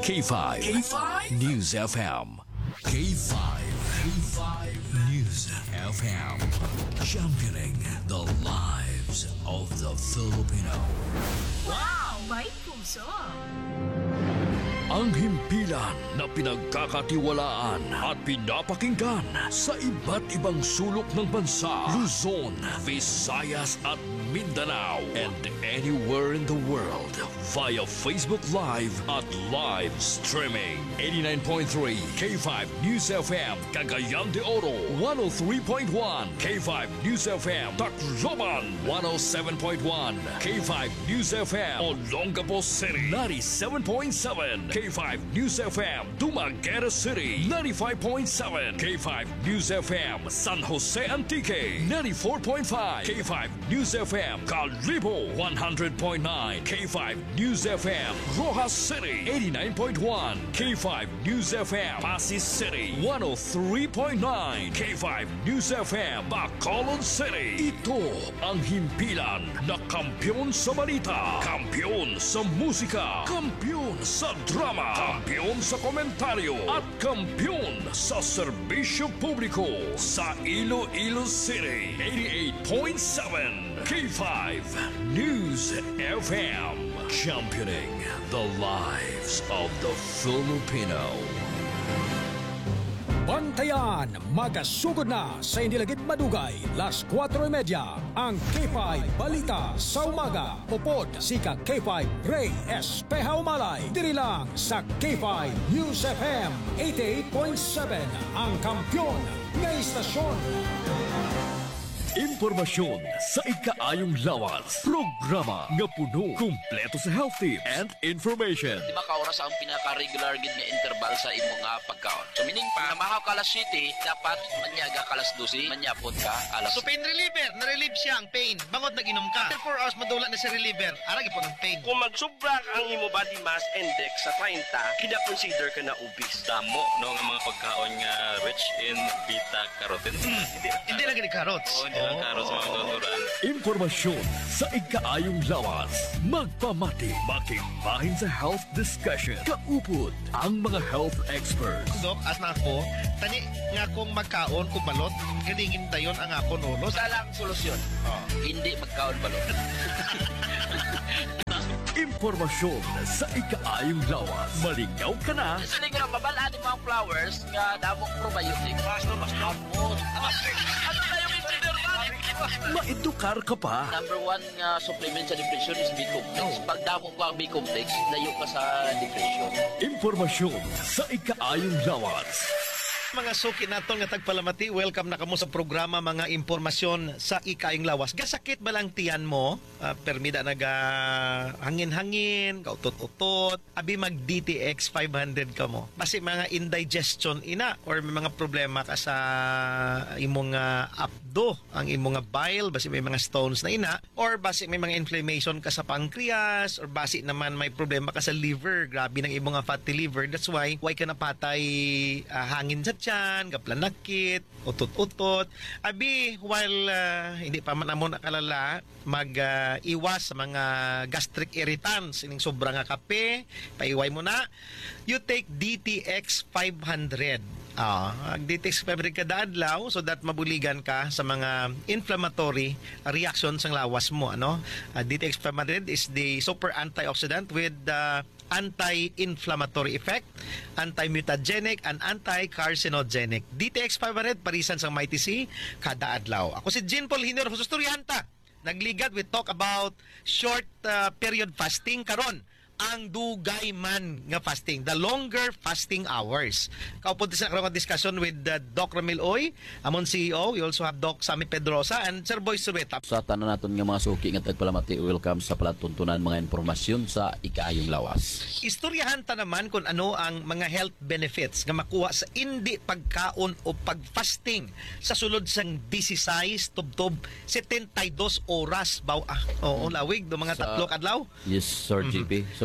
K5. News FM. K5. News FM. Championing the lives of the Filipino. Wow! May puso! Ang himpilan na pinagkakatiwalaan at pinapakinggan sa iba't ibang sulok ng bansa, Luzon, Visayas at Mindanao, and anywhere in the world via Facebook Live at live streaming. 89.3 K5 News FM Cagayan de Oro, 103.1 K5 News FM Tacloban, 107.1 K5 News FM Olongapo City, 97.7 K5 News FM Dumaguete City, 95.7 K5 News FM San Jose Antique, 94.5 K5 News FM Calibo, 100.9 K5 News FM Rojas City, 89.1 K5 News FM Pasig City, 103.9 K5 News FM Bacolod City. Ito ang himpilan na kampiyon sa balita, kampiyon sa musika, kampiyon sa drama, kampiyon sa komentaryo at kampiyon sa serbisyo publiko sa Iloilo City. 88.7 K5 News FM, championing the lives of the Filipino. Bantayan, magasugod na sa Indilagid Madugay, las 4:30, ang K5 Balita sa Umaga. Upod si K5 Ray Espeja Umalay. Diri lang sa K5 News FM 88.7, ang kampyon ng istasyon. Impormasyon sa ikaayong lawas. Programa nga puno, kumpleto sa health tips and information. Di ba kaoras ang pinaka-regular gid nga interval sa imong pagkaon? So meaning pa, namahaw ka alas 7, dapat manyaga ka alas 12, manyapon ka alas So pain reliever, na-relieve siya ang pain. Bangod nag-inom ka. After 4 hours, madula na si reliever. Aragi po ng pain. Kung magsubra ang imo body mass index sa 30, kina-consider ka na obese. Damo no nga mga pagkaon nga rich in beta-carotene. Hindi lagi ni carrots. Oo, hindi lang carrots mga tuturan. Impormasyon sa ikaayong lawas. Magpamati, makimbahin sa health discussion. Kaupod ang mga health experts. Dok, as na ako, tani nga kung magkaon ko balot, ganingin tayon ang akon ulos. Sa lang solusyon. Hindi magkaon balot. Impormasyon sa ikaayong lawas. Malingaw ka na. Sa ligra babalaan ni mga flowers nga damong probiotic. Basta. Ano na yung insider Maedukar ka pa. Number 1 nga supplement sa depression is B-complex. Pag damo ko ang B-complex, layo ka sa depression. Impormasyon sa ikaayong lawas. Mga suki naton nga tagpalamati, welcome na kamo sa programa mga impormasyon sa ikaing lawas. Gasakit ba lang tiyan mo? Permida naga hangin-hangin, kautot-utot, abi mag DTX 500 ka mo. Basi mga indigestion ina or may mga problema ka sa imong abdo, ang imong bile, basi may mga stones na ina, or basi may mga inflammation ka sa pancreas, or basi naman may problema ka sa liver, grabe ng imong fatty liver. That's why ka napatay hangin sa tiyan, kaplanakit, utot-utot. Abi, while hindi pa man amo nakalala, mag-iwas sa mga gastric irritants, ining sobrang nga kape, paiway mo na, you take DTX 500. DTX 500 kada adlaw so that mabuligan ka sa mga inflammatory reactions ng lawas mo. DTX 500 is the super antioxidant with anti-inflammatory effect, anti-mutagenic, and anti-carcinogenic. DTX 500 parisan sang Mighty C kada adlaw. Ako si Jean Paul Hiner, Hususturyanta. Nagligad, we talk about short period fasting karon. Ang dugay man nga fasting, the longer fasting hours. Kaupod sa karong discussion with Doc Ramil Oy, amon CEO. We also have Doc Sammy Pedrosa and Sir Boy Surueta. Sa tanan naton nga mga suki nga tagpalamati, welcome sa palatuntunan mga impormasyon sa ikaayong lawas. Istoryahan ta naman kung ano ang mga health benefits nga makuha sa hindi pagkaon o pagfasting sa sulod sang 16 tubtob 72 oras baw lawig do mga tatlo kadlaw. Yes, Sir GP. So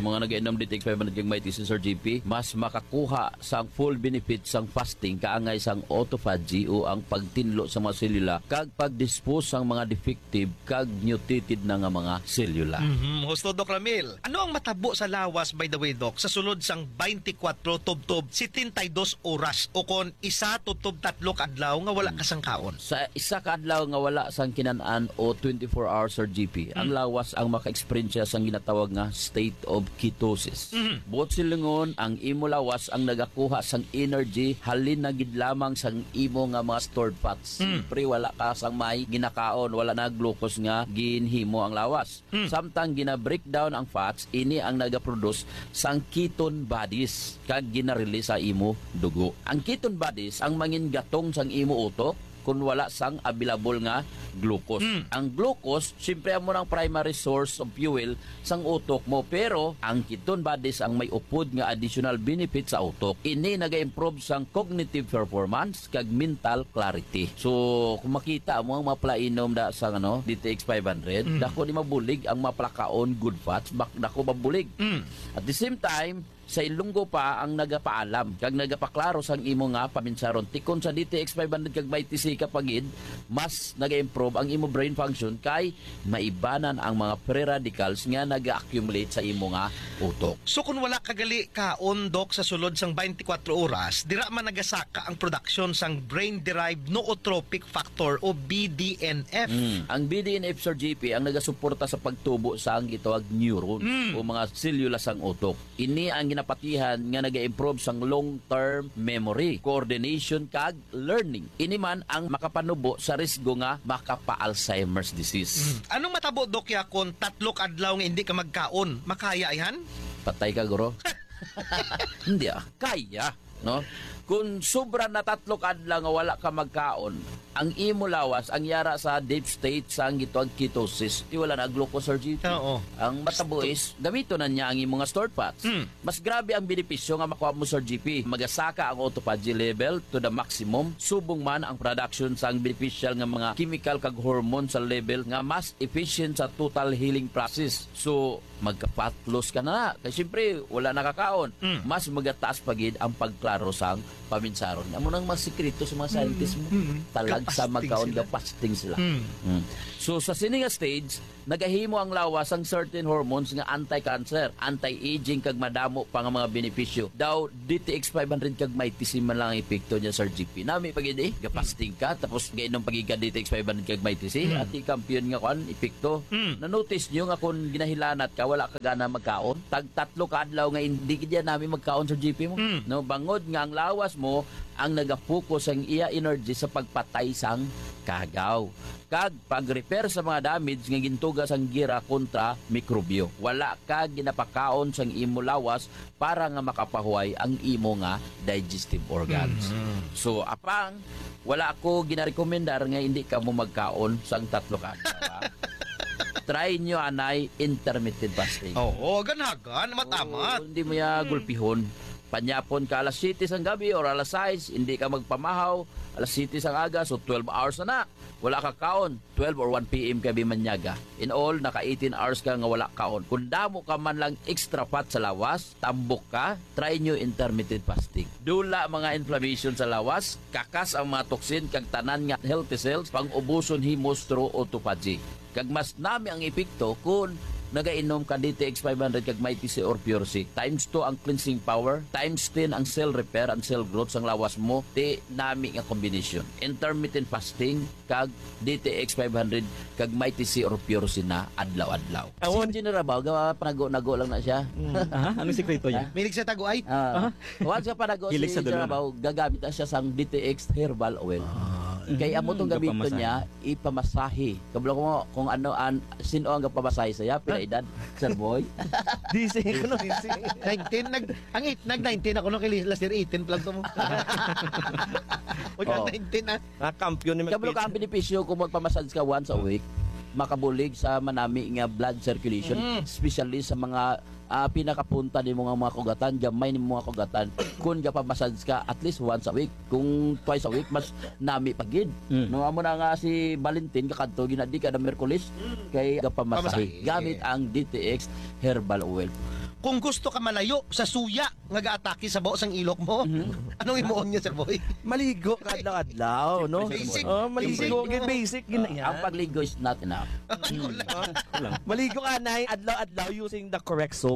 mga nag-inom DTX 500 kag Mighty Sir GP, mas makakuha sang full benefit sang fasting kaangay sang autophagy o ang pagtinlo sa mga selula kag pag-dispose sang mga defective kag mutated na nga mga selula. Husto, Doc Ramil. Ano ang matabo sa lawas, by the way, Doc, sa sulod sang 24 tubtob 72 oras o kon isa tubtob 3 kadlaw nga wala ka sang kaon? Sa isa ka adlaw nga wala sang kinan-an o 24 hours Sir GP, ang lawas ang maka-experience siya sang ginatawag nga state of ketosis. Buot silingon, ang imo lawas ang nagakuha sang energy halin na gid lamang sang imo nga mga stored fats. Siyempre wala ka sang may ginakaon, wala na glucose nga ginhimo ang lawas. Samtang gina-breakdown ang fats, ini ang nagaproduce sang ketone bodies kag gina-release sa imo dugo. Ang ketone bodies ang mangin gatong sang imo utok kung wala sang available nga glucose. Ang glucose, siyempre mo ng primary source of fuel sang utok mo, pero ang ketone bodies ang may upod nga additional benefit sa utok. Ini naga-improve sang cognitive performance kag mental clarity. So, kung makita mo ang maplainom da sang DTX 500, dako di mabulig ang maplakaon good fats, dako mabulig. At the same time, sa Ilunggo pa ang nagapaalam kag nagapaklaro sang imo nga paminsaron tikon sa DTX 500 kag Mighty C kapagid mas naga-improve ang imo brain function kay maibanan ang mga free radicals nga naga-accumulate sa imo nga utok. So kung wala kagali kaon, Doc, sa sulod sang 24 oras, dira man nagasaka ang production sang brain-derived nootropic factor o BDNF. Ang BDNF Sir GP ang nagasuporta sa pagtubo sa ang gitawag neurons o mga selula sang utok. Ini ang ginapatihan nga naga-improve sang long-term memory, coordination kag learning. Ini man ang makapanubo sa risgo nga makapa-Alzheimer's disease. Anong matabo, Doc, ya kung 3 adlaw nga hindi ka magkaon? Makaya yan? Patay ka, guro? Hindi kaya, no? Kung sobra na 3 adlaw nga wala ka magkaon, ang imo lawas ang yara sa deep state sa ang gitawag ketosis, wala na glucose or GP. Oo. Ang matabo is gamito na niya ang imong stored fats. Mas grabe ang benepisyo nga makuha mo sa GP. Magasaka ang autophagy level to the maximum, subong man ang production sa ang beneficial nga mga chemical kag hormone sa level nga mas efficient sa total healing process. So magka-fat loss ka na. Kasi siyempre, wala nakakaon. Mas magataas pagid ang pagklaro sang paminsaron. Amo nang mas sikreto sa mga scientists mo. Talag sa magkaon ga fasting sila. So sa sininga stage, nagahimo ang lawas ang certain hormones nga anti-cancer, anti-aging kag madamo pa nga mga benepisyo. Daw DTX 500 kag Mighty C man lang ang epekto niya sa GP. Nami pagid ga fasting ka tapos gainom pagid ka DTX 500 kag Mighty C at kampiyon nga kuan epekto. Na-notice niyo nga kung ginahilanat ka wala ka gana magkaon, tag 3 ka adlaw nga hindi gid namin magkaon sa GP mo. No, bangod nga ang lawas mo ang nagapokus ang iya energy sa pagpatay sang kagaw kag pag-repair sa mga damage nga gintugas ang gira kontra mikrobyo. Wala ka ginapakaon sang imo lawas para nga makapahuway ang imo nga digestive organs. So apang wala ko ginarekomendar nga hindi ka mo magkaon sang 3 ka adlaw. Try nyo anay intermittent fasting. Oo, ganagan, matamat. Hindi mo ya gulpihon. Panyapon ka alas 7 sang gabi or alas 6, hindi ka magpamahaw, alas 7 sang aga, so 12 hours na. Wala ka kaon, 12 or 1 p.m. ka bimanyaga. In all, naka 18 hours ka nga wala kaon. Kung damo ka man lang extra fat sa lawas, tambok ka, try nyo intermittent fasting. Dula mga inflammation sa lawas, kakas ang mga toxin, kag tanan nga healthy cells, pang ubuson himos through autophagy. Kag mas nami ang epekto kung nagainom ka DTX 500 kag Mighty C or Pure C. Times 2 ang cleansing power, times 10 ang cell repair and cell growth sang lawas mo. Di nami nga combination. Intermittent fasting kag DTX 500 kag Mighty C or Pure C na adlaw-adlaw. Si Engineer Rabaw, panago-nago lang na siya. Anong sekreto niya? Milig sa taguay? Huwag sa panago si Hilig sa Engineer dulo na. Rabaw, gagamit na siya sang DTX herbal oil. Kaya amo tong gamito Gapamasahe. niya ipamasahe. Kabalo ko mo kung ano sino ang gapamasahe saya pila edad Sir Boy. DC ko no. 19 nag-19 ako no kay last year 18 plug to mo. Oh. 19 na. Kampiyon ni Kabalo ka ang benepisyo kung magpamassage ka once a week, makabulig sa manami nga blood circulation, especially sa mga pinakapunta ni mga kugatan, gamay ni mga kugatan. Kung gapamassage ka at least once a week, kung twice a week mas nami pagid. No amo na nga si Valentin kakadto ginadi ka na Miyerkules kay gapamasahe Pamasahe. gamit ang DTX herbal oil. kung gusto ka malayo sa suya nga gaatake sa baos ang ilok mo, anong imuon niya, Sir Boy? Maligo kadlaw-adlaw, no? Basic. Maligo, basic gina Ang pagligo is not enough. Maligo ka na adlaw-adlaw using the correct soap.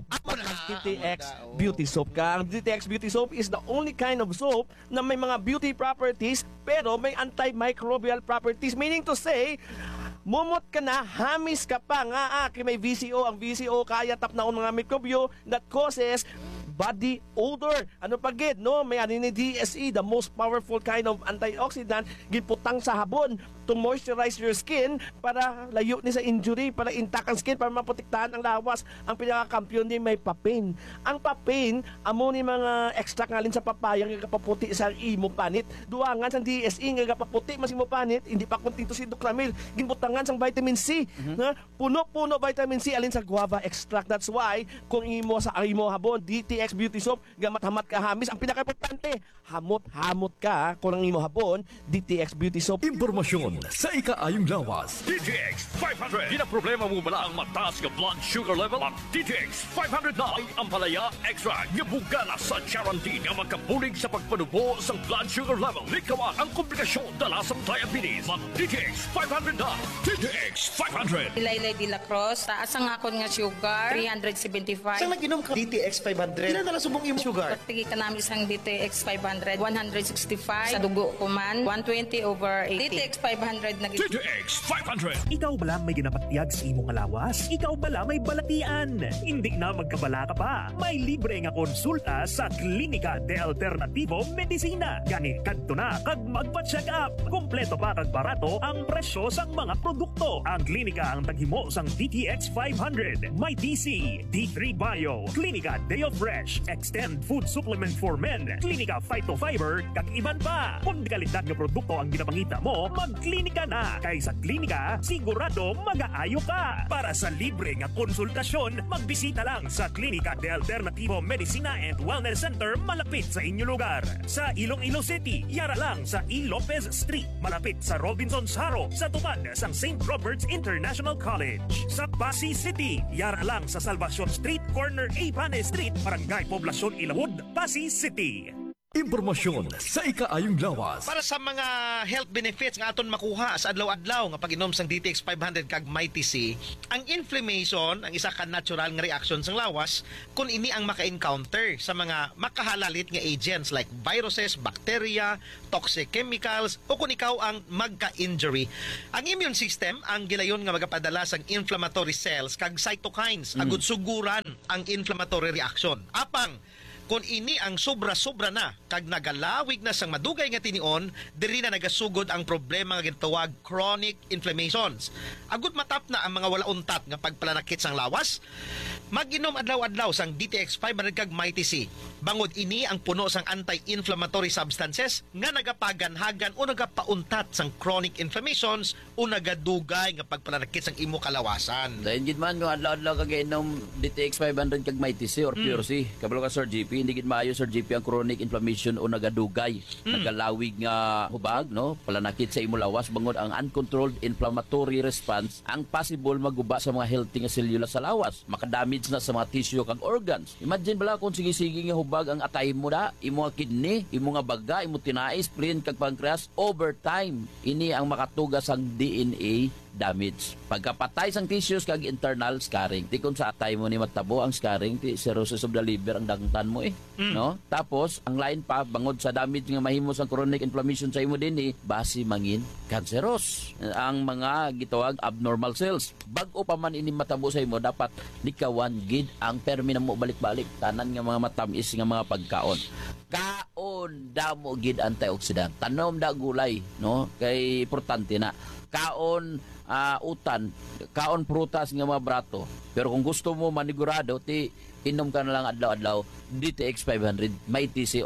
DTX Beauty Soap ka. Ang DTX Beauty Soap is the only kind of soap na may mga beauty properties pero may antimicrobial properties. Meaning to say, mumot ka na, hamis ka pa nga may VCO. Ang VCO kaya tapnaon mga mikrobyo that causes body odor. Ano pa gid, no? May ani ni DSE, the most powerful kind of antioxidant, giputang sa habon to moisturize your skin para layo ni sa injury, para intact ang skin, para maprotektahan ang lawas. Ang pinakakampiyon din may papain. Ang papain, amo ni mga extract ngalin sa papaya nga kapaputi sa imo panit. Duangan sa DSE nga kapaputi mas imo panit, hindi pa kontento si Doclamil. Ginbutangan sang vitamin C. Na puno-puno vitamin C alin sa guava extract. That's why kung imo sa imo habon, DTX Beauty Soap, gamat-hamat ka hamis, ang pinaka-importante, hamot-hamot ka kung ang imo habon, DTX Beauty Soap. Impormasyon sa ikaayong lawas. DTX 500. Di na problema mo bala ang mataas nga blood sugar level? Ang DTX 500 na ay ampalaya extra nga bugana sa guarantee nga magkabulig sa pagpanubo sa blood sugar level. Likawan ang komplikasyon dala sa diabetes. Ang DTX 500 na. DTX 500. Laylay de la Cruz, taas ang akon nga sugar, 375. Saan nag-inom ka? DTX 500. Ilan na subong imo sugar? Pagtigi ka namin isang DTX 500, 165. Sa dugo ko man, 120/8. DTX 500 na DTX 500. Ikaw bala may ginapatiyag sa imong alawas? Ikaw bala may balatian? Hindi na magkabala ka pa. May libre nga konsulta sa Klinika de Alternativo Medicina. Gani kadto na kag magpa-check up. Kompleto pa kag barato ang presyo sang mga produkto. Ang klinika ang taghimo sang DTX 500. May DC, D3 Bio, Klinika Deo Fresh, Extend Food Supplement for Men, Klinika Phytofiber, kag iban pa. Kung kalidad nga produkto ang ginapangita mo, magklinika na. Kay sa klinika, sigurado mag-aayo ka. Para sa libre nga konsultasyon, magbisita lang sa Klinika de Alternativo Medicina and Wellness Center malapit sa inyong lugar. Sa Iloilo City, yara lang sa E. Lopez Street, malapit sa Robinson's Haro, sa tupad sang St. Robert's International College. Sa Pasig City, yara lang sa Salvacion Street, corner A. Pane Street, Barangay Poblacion Ilahud, Pasig City. Impormasyon sa ikaayong lawas. Para sa mga health benefits nga aton makuha sa adlaw-adlaw nga pag-inom sang DTX 500 kag Mighty C, ang inflammation ang isa ka natural nga reaction sang lawas kung ini ang maka-encounter sa mga makahalalit nga agents like viruses, bacteria, toxic chemicals o kung ikaw ang magka-injury. Ang immune system ang gilayon nga magapadala sang inflammatory cells kag cytokines agud suguran ang inflammatory reaction. Apang kung ini ang sobra-sobra na kag nagalawig na sang madugay nga tinion, diri na nagasugod ang problema nga gitawag chronic inflammations. Agud matap na ang mga wala untat nga pagpalanakit sang lawas, mag-inom adlaw-adlaw sang DTX 500 kag Mighty C. Bangod ini ang puno sang anti-inflammatory substances nga nagapaganhagan o nagapauntat sang chronic inflammations o nagadugay nga pagpalanakit sang imo kalawasan. Dahil gid man kung adlaw-adlaw kag inom DTX 500 kag Mighty C or Pure C. Kabalo ka Sir GP, hindi gid maayo Sir GP ang chronic inflammation o nagadugay, nagalawig nga hubag, no? Palanakit sa imo lawas bangod ang uncontrolled inflammatory response ang possible maguba sa mga healthy nga selula sa lawas. Makadamage na sa mga tissue kag organs. Imagine bala kung sige-sige nga hubag ang atay mo da, imo nga kidney, imo nga baga, imo tinais, spleen kag pancreas, over time ini ang makatugas ang DNA damage. Pagkapatay sang tissues kag internal scarring. Ti kun sa atay mo ni matabo ang scarring, ti cirrhosis of the liver ang dangtan mo no? Tapos ang lain pa bangod sa damage nga mahimo sang chronic inflammation sa imo dinhi, basi mangin cancerous ang mga gitawag abnormal cells. Bag-o pa man ini matabo sa imo, dapat likawan gid ang permi na mo balik-balik tanan nga mga matamis nga mga pagkaon. Kaon damo gid antioxidant. Tanom da gulay, no? Kay importante na kaon utan, kaon prutas nga mga brato. Pero kung gusto mo manigurado, ti inom ka na lang adlaw-adlaw DTX 500, Mighty C or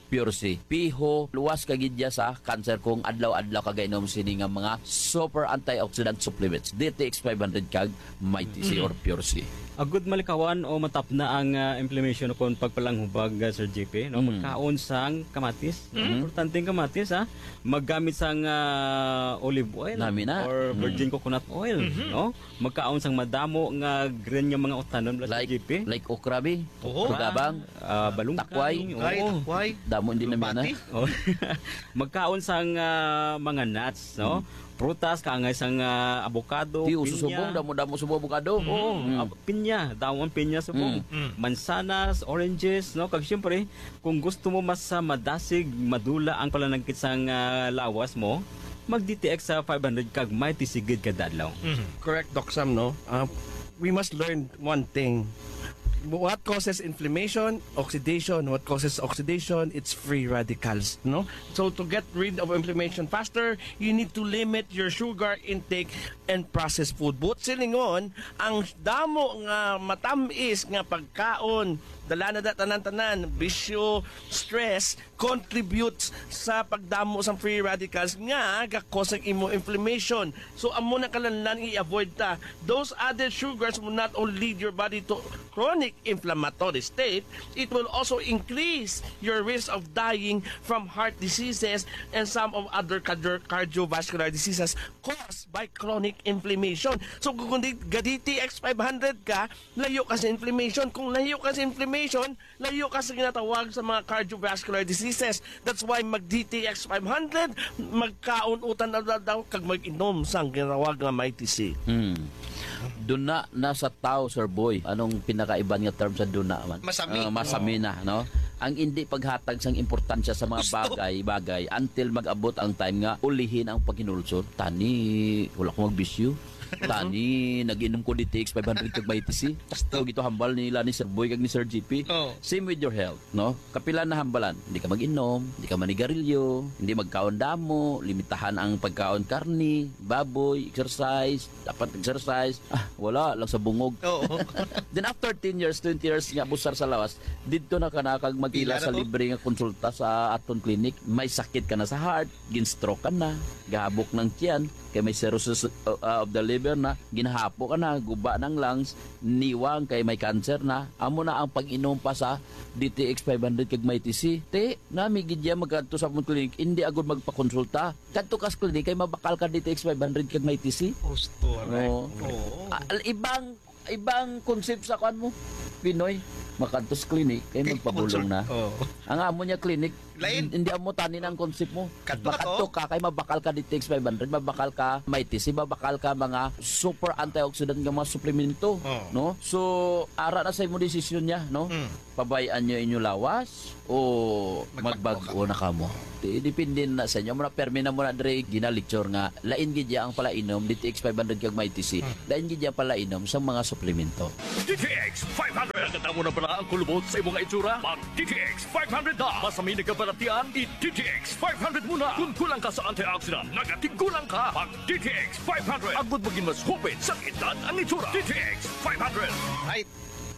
Pure C. Piho, luwas kagidya sa cancer kung adlaw-adlaw kagainom sini nga mga super antioxidant supplements. DTX 500 kag Mighty C or Pure C. Agud malikawan o matap na ang implementation kon pagpalanghubag Sir JP no magkaon sang kamatis. Importante ang kamatis ha. Maggamit sang olive oil Nami na. or virgin coconut oil no. Magkaon sang madamo nga green nga mga utanon Sir JP. Like okrabi, Oo. rugabang, Balungkay. takway. Ay, Oo. takway. damo hindi namin na. Bati. Oh. Magkaon sang mga nuts, no? Prutas, kaangay sang avocado, Di ususubong, damo-damo subo avocado. Oo, pinya, dawon pinya subong. Mansanas, oranges, no? Kag syempre, kung gusto mo mas madasig, madula ang palanangkit sang lawas mo, mag DTX sa 500 kag Mighty Sigid kada adlaw. Correct, Doc Sam, no? We must learn one thing. What causes inflammation? Oxidation. What causes oxidation? It's free radicals, no? So to get rid of inflammation faster, you need to limit your sugar intake and processed food. But silingon, ang damo nga matamis nga pagkaon, dala na tanan-tanan, bisyo, stress, contributes sa pagdamo sa free radicals nga gakos ang imo inflammation. So amo na kalanlan i-avoid ta. Those added sugars will not only lead your body to chronic inflammatory state, it will also increase your risk of dying from heart diseases and some of other cardiovascular diseases caused by chronic inflammation. So kung DTX 500 ka, layo ka sa inflammation. Kung layo ka sa inflammation, layo ka sa ginatawag sa mga cardiovascular diseases. That's why mag-DTX 500, magkaun-utan na daw kag mag-inom sang ginatawag nga Mighty C. Duna na sa tao, Sir Boy. Anong pinakaiban nga term sa duna man? Masami. Masami na, no? Ang hindi paghatag sang importansya sa mga bagay until mag-abot ang time nga ulihin ang paghinulsol. Tani, wala ko magbisyo. Tani, nag-inom ko DTX 500 kag Mighty C. So, gito hambal nila ni Sir Boy kag ni Sir GP. Oh. Same with your health, no? Kapilan na hambalan. Hindi ka mag-inom, hindi ka manigarilyo, hindi magkaon damo, limitahan ang pagkaon karni, baboy, exercise, dapat exercise. Wala lang sa bungog. Oo. Then after 10 years, 20 years nga busar sa lawas, dito na ka na kag magila Pila na sa to? libre nga konsulta sa aton clinic. May sakit ka na sa heart, gin-stroke ka na, gahabok ng tiyan, kay may cirrhosis of the liver na, ginahapo ka na, guba ng lungs, niwang kay may cancer na, amo na ang pag-inom pa sa DTX 500 kag Mighty C. Te, nami gidya magkanto sa among clinic, hindi agad magpakonsulta. Kanto kas clinic kay mabakal ka DTX 500 kag Mighty C. Gusto. Oo. Oo. Ibang concept sa kan mo, Pinoy. Makantos clinic kay magpabulong na. Oo. Ang amo niya clinic, Lain. hindi amo tanin ang concept mo. Kadto ka Makanto ka kay mabakal ka DTX 500, mabakal ka Mighty C, mabakal ka mga super antioxidant nga mga suplemento, no? So ara na sa imo desisyon niya, no? Pabayaan niyo inyo lawas o magbago na kamo. Depende na sa inyo. Muna permi na muna dre ginalecture nga lain gidya ang palainom DTX 500 kag Mighty C. Lain gidya palainom sa mga suplemento. DTX 500. Nagkatamo na pala ang kulubot sa imong itsura? Mag DTX 500 na. Masami nagkabalatian, i-DTX 500 muna. Kung kulang ka sa antioxidant, nagatigulang ka. Mag DTX 500. Agud maging mas hupit sa edad ang itsura. DTX 500. Right.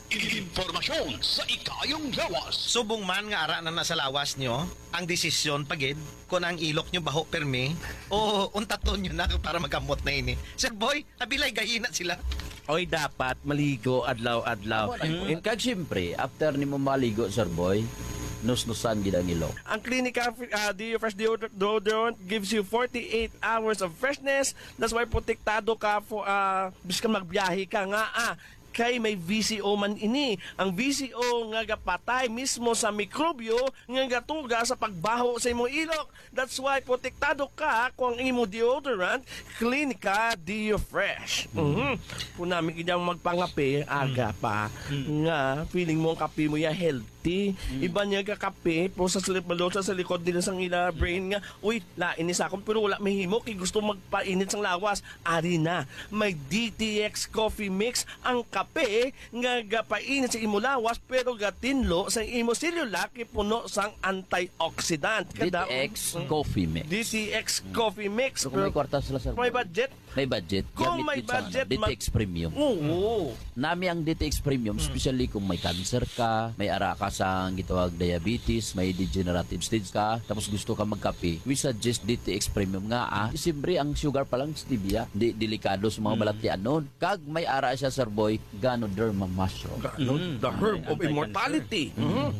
Impormasyon sa ikayong lawas. Subong man nga ara na nasa lawas nyo, ang desisyon pagid kung ang ilok nyo baho permi o untaton nyo na para magamot na ini. Sir Boy, abilay gahina sila. Oy, dapat maligo adlaw-adlaw. Kag siyempre, after ni mo maligo, Sir Boy, nus-nusan gid ang ilok. Ang Clinica Fresh Deodorant gives you 48 hours of freshness. That's why protektado ka for biskan magbiyahe ka nga kay may VCO man ini. Ang VCO nga gapatay mismo sa mikrobyo nga gatuga sa pagbaho sa imong ilok. That's why protektado ka kung ang imong deodorant Clinica Deo Fresh. Kung namin kanyang magpangape, aga pa nga feeling mo ang kape mo ya healthy. Iba niya kakape po sa balot sa likod nila sang ila brain nga, uy, lain sa akong pero wala may himo kay gusto magpainit sang lawas. Ari na, may DTX Coffee Mix ang kape nga gapainit sa imo lawas pero gatinlo sa imo selula kay puno sang antioxidant. DTX Coffee Mix. DTX Coffee Mix. So kung may kwarta sila, Sir May Boy, budget? may budget. Kung gamit may yun sa budget, DTX Premium. Oo. Nami ang DTX Premium, especially kung may cancer ka, may ara ka sa gitawag diabetes, may degenerative stage ka, tapos gusto ka magkape, we suggest DTX Premium nga Siyempre, ang sugar pa lang stevia, delikado sa mga balatian noon. Kag may ara siya, Sir Boy, Ganoderma mushroom. The herb of immortality.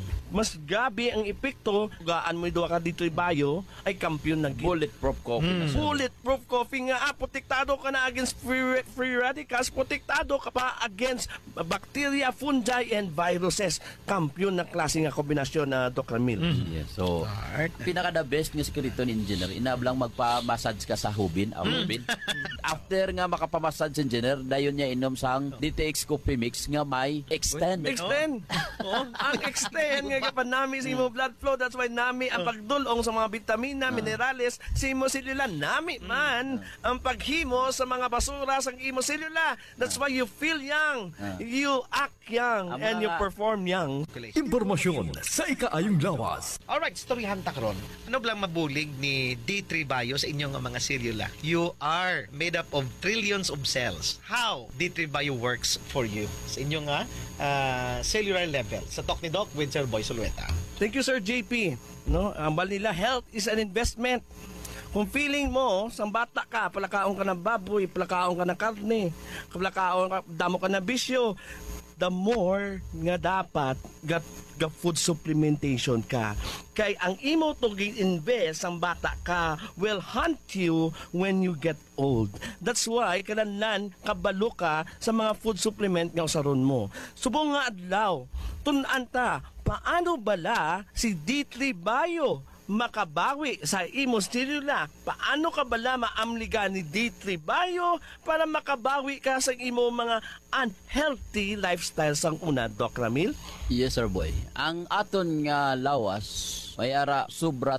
Mas gabi ang epekto, gaan mo doon ka dito bayo, ay kampiyon ng Bulletproof coffee. na, Sir. bulletproof coffee nga, protektado ka na against free radicals, protektado ka pa against bacteria, fungi, and viruses. Kampiyon ng klase nga kombinasyon na Dr. Mil. Yes. So, pinaka-the best nga security engineer, inablang magpa-massage ka sa hubin, hubin. After nga makapamassage engineer, dayon niya inom sang DTX Coffee Mix nga may extend. Extend. Ang extend nga kapanami sa imo blood flow. That's why nami ang pagdulong sa mga vitamina, minerales sa imo selula. Nami man ang paghimo sa mga basura sa imo selula. That's why you feel young, you act young, Ang and you mga- perform young. Impormasyon sa ikaayong lawas. Alright, storyahan ta karon. Ano blang mabulig ni D3 Bio sa inyong mga selula? You are made up of trillions of cells. How D3 Bio works for you sa inyong cellular level? Sa Talk ni Doc with Sir Boy Sulueta. Thank you, Sir JP. No, ang bal nila, health is an investment. Kung feeling mo, sang bata ka, palakaon ka ng baboy, palakaon ka ng karne, palakaon ka, damo ka ng bisyo, the more nga dapat gat food supplementation ka. Kay ang imo to invest ang bata ka will hunt you when you get old. That's why kananlan kabalo ka sa mga food supplement nga usaron mo. Subong nga adlaw, tun-an ta, paano bala si D3 Bio makabawi sa imo selula? Paano ka bala maamliga ni D3 Bio para makabawi ka sa imo mga unhealthy lifestyle sang una, Doc Ramil? Yes, Sir Boy. Ang aton nga lawas, may ara sobra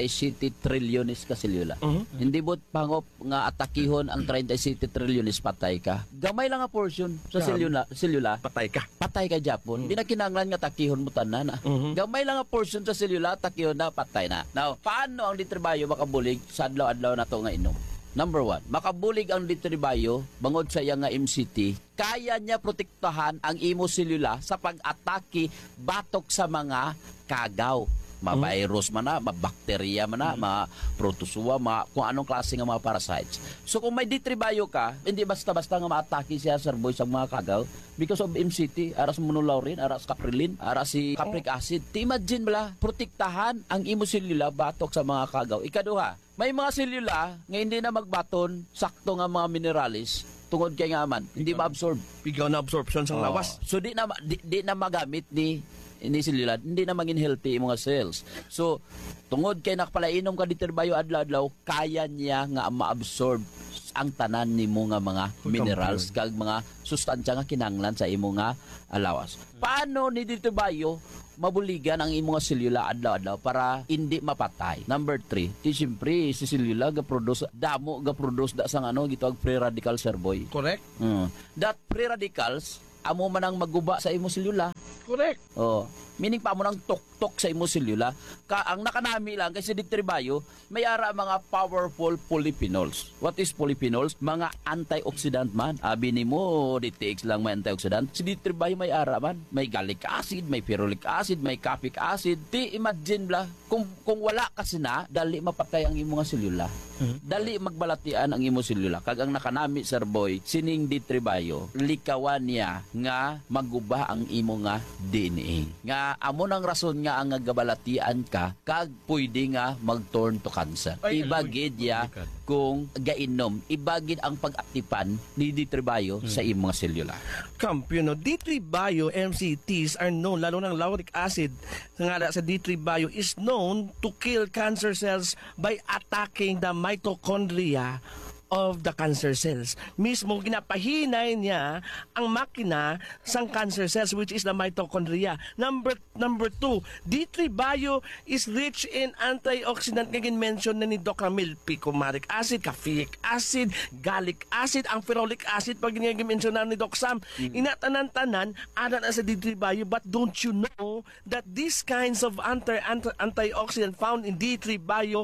37 trilyones ka selula. Hindi bot pangop nga atakihon ang 37 trilyones patay ka. Gamay lang nga portion sa selula. Patay ka. Patay ka Japon. Di na kinanglan nga takihon mo tanan. Gamay lang nga portion sa selula, takihon na, patay na. Now, paano ang litribayo makabulig sa adlaw-adlaw na to nga inom? Number 1, makabulig ang litribayo bangod sa iya nga MCT, kaya niya protektahan ang imo selula sa pag-atake batok sa mga kagaw. Ma-virus man na, ma-bacteria man na, ma-protozoa, kung anong klase ng mga parasites. So kung may D3 Bio ka, hindi basta-basta nga ma-atake siya, Sir Boy, sa mga kagaw because of MCT, aras monolaurin, aras caprilin, aras si capric acid. Imagine bala, protektahan ang imo selula batok sa mga kagaw. Ikaduha, may mga selula nga hindi na magbaton, sakto nga mga mineralis, tungod kay nga man, hindi ma-absorb. Bigaw na absorption sang lawas. So di na magamit ni selula, hindi na maging healthy yung mga cells. So, tungod kay nakapalainom ka D3 Bio adlaw-adlaw, kaya niya nga ma-absorb ang tanan nimo nga mga minerals kag mga sustansya nga kinahanglan sa imo nga lawas. Paano ni D3 Bio mabuligan ang imong selula adlaw-adlaw para hindi mapatay? Number 3, siyempre si selula ga-produce damo ga-produce da sang gitawag free radical, Sir Boy. Correct? That free radicals amo man ang maguba sa imong selula. Correct. Meaning pa mo nang tok-tok sa imong selula. Ang nakanami lang kasi D3 Bio, may ara mga powerful polyphenols. What is polyphenols? Mga antioxidant man. Abi nimo DTX lang may antioxidant. Si D3 Bio may ara man. May gallic acid, may ferulic acid, may capic acid. Di imagine bla kung wala kasi na, dali mapatay ang imong selula. Dali magbalatian ang imong selula. Kag ang nakanami, Sir Boy, sining D3 Bio, likawan niya nga maguba ang imo nga DNA. Nga amo nang rason nga ang gabalatian ka kag pwede nga mag-turn to cancer. Ibagid ya kung gainom, ibagid ang pag-aktipan ni D3 Bio sa imong selula. Kampiyon, D3 Bio MCTs are known, lalo ng lauric acid nga sa D3 Bio is known to kill cancer cells by attacking the mitochondria of the cancer cells. Mismo ginapahinay niya ang makina sang cancer cells, which is the mitochondria. Number 2, D3 Bio is rich in antioxidant nga mention na ni Doc Ramil, picoumaric acid, caffeic acid, gallic acid, ang ferulic acid pag ginag-mention na ni Doc Sam. Inatanan-tanan ana na sa D3 Bio, but don't you know that these kinds of antioxidant found in D3 Bio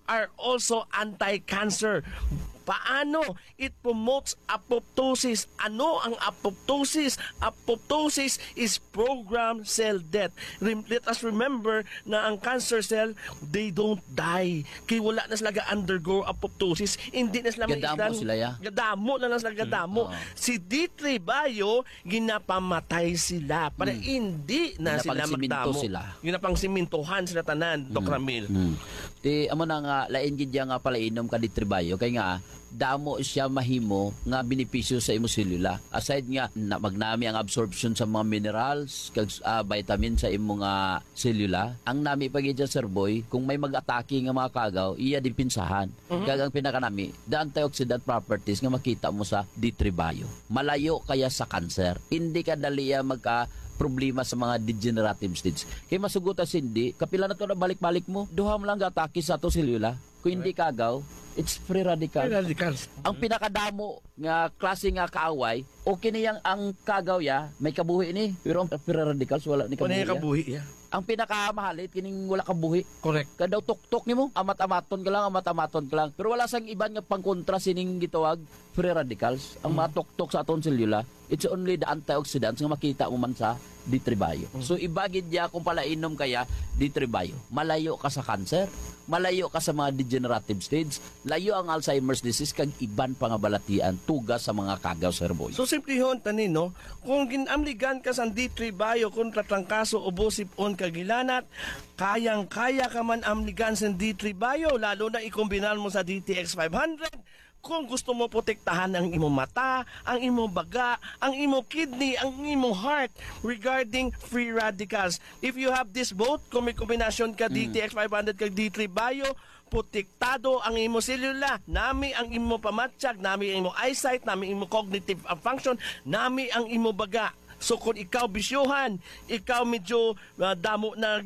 are also anti-cancer. Paano? It promotes apoptosis. Ano ang apoptosis? Apoptosis is programmed cell death. Let us remember na ang cancer cell, they don't die. Kaya wala na sila undergo apoptosis. Hindi na sila Gadamo sila, ya? Gadamo na lang sila gadamo. Si D3 Bio, ginapamatay sila para hindi na sila Ginapangsiminto magdamo. sila. Ginapangsimintuhan sila tanan, Dok Ramil. Ti amo na nga lain gid nga palainom ka di tribayo kay nga damo siya mahimo nga benepisyo sa imo selula. Aside nga na magnami ang absorption sa mga minerals kag vitamin sa imo nga selula, ang nami pagid Sir Boy kung may mag-atake nga mga kagaw, iya din pinsahan. Kag ang pinakanami, the antioxidant properties nga makita mo sa D3 Bio. Malayo kaya sa cancer. Hindi ka daliya magka problema sa mga degenerative stage. Kaya masugutan hindi, kapila na to na balik-balik mo, duha mo lang atake sa to selula. Kung hindi kagaw, it's free radical. Ang pinakadamo nga klase nga kaaway, okay niyang ang kagaw ya, may kabuhi ni, pero ang free radicals wala ni kabuhi. Kabuhi, ya. Ang pinakamahalit kining wala kabuhi. Correct. Kadaw tuktok nimo, amat-amaton ka lang. Pero wala sang iban nga pangkontra sining gitawag free radicals. Ang matuktok sa aton selula, it's only the antioxidants nga makita mo man sa D3 Bio. So ibagid niya kung palainom kaya D3 Bio. Malayo ka sa cancer, malayo ka sa mga degenerative stage, layo ang Alzheimer's disease kag iban pa nga balatian tugas sa mga kagaw, Sir Boy. So simple hon tanin no, kung ginamligan ka sa D3 Bio kontra trangkaso ubosip on kagilanat, kayang-kaya ka man amligan sa D3 Bio, lalo na ikombinan mo sa DTX 500. Kung gusto mo protektahan ang imong mata, ang imong baga, ang imong kidney, ang imong heart regarding free radicals. If you have this both, kung may kombinasyon ka DTX 500 kag D3 Bio, protektado ang imong selula, nami ang imong pamatsyag, nami ang imong eyesight, nami ang imong cognitive function, nami ang imong baga. So kung ikaw bisyuhan, ikaw medyo damo na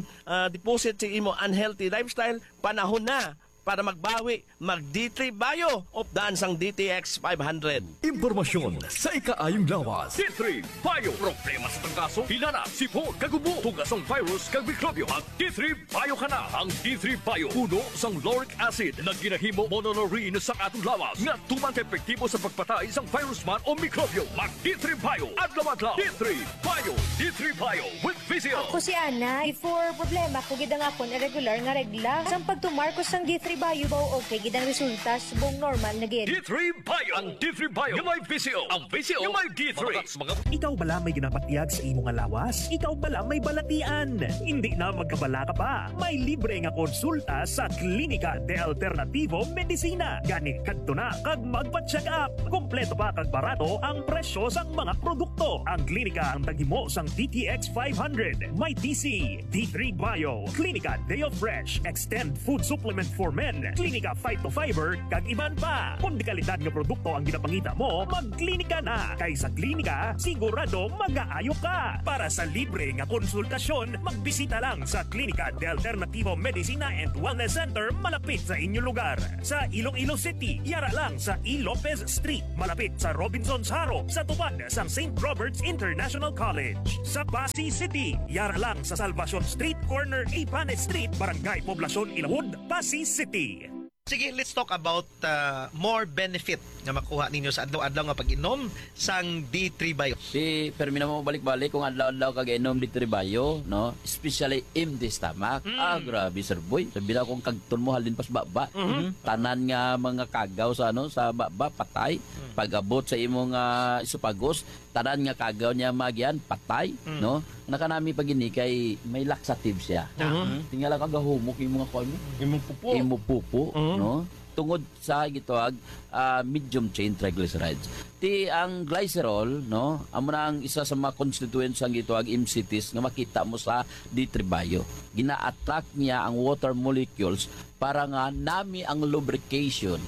deposit sa imo unhealthy lifestyle, panahon na para magbawi, mag-D3 Bio of daan sang DTX 500. Impormasyon sa ikaayong lawas. D3 Bio. Problema sa tangkaso, hilana, sipon, kagubo, tugas ang virus, kag mikrobyo. Mag D3 Bio ka na. Ang D3 Bio, puno sang lauric acid na ginahimo mononorine sa atong lawas. Nga tumang epektibo sa pagpatay sang virus man o mikrobyo. Mag D3 Bio. Adlaw-adlaw. D3 Bio. D3 Bio with Vizio. Ako si Ana, before problema ko gidang akon irregular nga regla. Sang pagtumarkos sang D3 Bio ba okay gidang resulta subong normal na gid. D3 Bio. Ang D3 Bio. Yung may Vizio. Ang Vizio. Yung may D3. Ikaw bala may ginapatiyag sa imong nga lawas? Ikaw bala may balatian? Hindi na magkabala ka pa. May libre nga konsulta sa Klinika de Alternativo Medicina. Gani kadto na kag magpa-check up. Kompleto pa kag barato ang presyo sang mga produkto. Ang klinika ang naghimo sang DTX 500, may TC, D3 Bio, Klinika Deo Fresh, Extend Food Supplement for Men, Klinika Fight to Fiber, kag iban pa. Kung di kalidad nga produkto ang ginapangita mo, magklinika na. Kay sa klinika, sigurado mag-aayo ka. Para sa libre nga konsultasyon, magbisita lang sa Klinika de Alternativo Medicina and Wellness Center malapit sa inyong lugar. Sa Iloilo City, yara lang sa E. Lopez Street, malapit sa Robinson's Haro, sa tupad sa St. Robert's International College. Sa Pasig City, yara lang sa Salvacion Street, corner Ipanes Street, Barangay Poblacion, Ilahud, Pasig City. Sige, let's talk about more benefit na makuha ninyo sa adlaw-adlaw nga pag-inom sang D3 Bio. Si permi na mo balik-balik kung adlaw-adlaw kag inom D3 Bio, no? Especially empty stomach. Grabe Sir Boy. Sabi na kung kagton mo halin pas baba. Tanan nga mga kagaw sa sa baba patay. Pag-abot sa imong isopagos, tanan nga kagaw niya magyan patay, no? Nakanami pag ini kay may laxative siya. Tingala kag humok yung mga kuan mo. Imong pupo, no? Tungod sa gitawag medium chain triglycerides. Ti ang glycerol, no, amo na ang isa sa mga constituents ang gitawag MCTs nga makita mo sa D3 Bio. Gina-attract niya ang water molecules para nga nami ang lubrication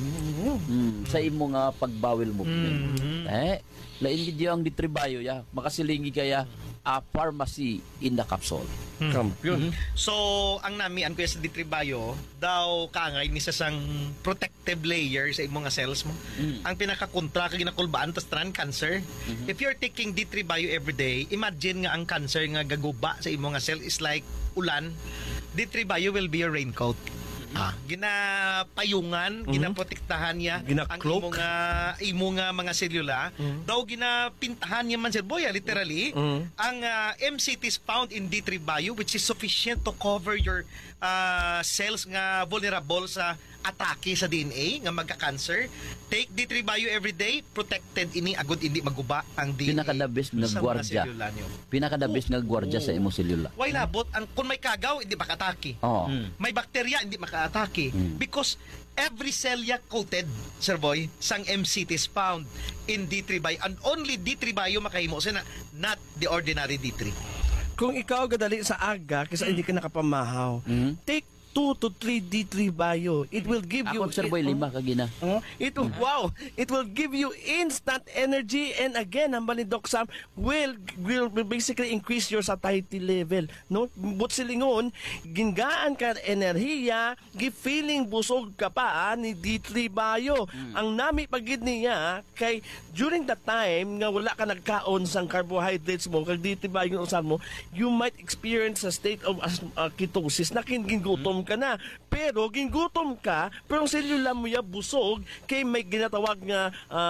sa imo nga pagbawil movement. Lain gid ang D3 Bio ya, makasilingi kaya pharmacy in the capsule. Kampiyon. So, ang nami ang kuya sa D3 Bio, daw kangay ni sa sang protective layer sa imong nga cells mo. Ang pinakakontra kag ginakulbaan tas tanan cancer. If you're taking D3 Bio every day, imagine nga ang cancer nga gaguba sa imong nga cell is like ulan. D3 Bio will be your raincoat. ginapayungan, ginaprotektahan niya ang Ginakloak. imong mga selula. Daw ginapintahan niya man sir boy, literally. Ang MCT is found in D3 bio which is sufficient to cover your cells nga vulnerable sa atake sa DNA nga magka-cancer. Take D3 bio every day, protected ini agud hindi maguba ang DNA. Pinakadabis nga sa mga gwardya. selula niyo. Pinakadabis nga gwardya sa imong selula. Why labot ang kung may kagaw hindi makatake. Oo. May bakterya hindi makaatake because every cell ya coated, Sir Boy, sang MCT is found in D3 bio and only D3 bio makahimo sina, not the ordinary D3. Kung ikaw gadali sa aga kasi hindi ka nakapamahaw, take 2 to 3 D3 bio. It will give you... Ako, Sir Boy, 5 kagina. Wow! It will give you instant energy and again, ang ni Doc Sam will basically increase your satiety level. No? But silingon, gingaan ka enerhiya, feeling busog ka pa ni D3 bio. Ang nami pagid niya kay during the time nga wala ka nagkaon sang carbohydrates mo, kag D3 bio usan mo, you might experience a state of ketosis na gingutom ka na. Pero gingutom ka, pero ang selula mo ya busog kay may ginatawag nga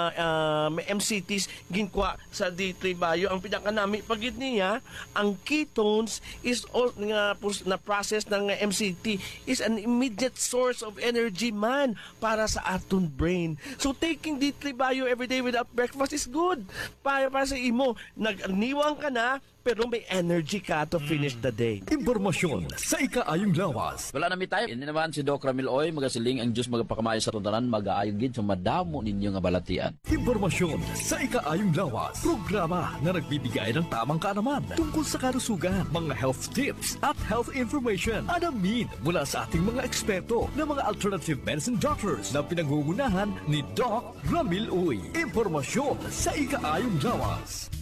may MCTs ginkwa sa D3 bio. Ang pinakanami pagid niya, ang ketones is all nga na process ng MCT is an immediate source of energy man para sa aton brain. So taking D3 bio every day without breakfast is good. Para sa imo, nagniwang ka na pero may energy ka to finish the day. Impormasyon sa ikaayong lawas. Wala na mi tayo. Ini naman si Doc Ramil Oy, magasiling ang Diyos magapakamayo sa tuntanan, mag-aayong gid sa madamo ninyo nga balatian. Impormasyon sa ikaayong lawas. Programa na nagbibigay ng tamang kaalaman tungkol sa kalusugan, mga health tips at health information. Alamin mula sa ating mga eksperto na mga alternative medicine doctors na pinangungunahan ni Doc Ramil Uy. Impormasyon sa ikaayong lawas.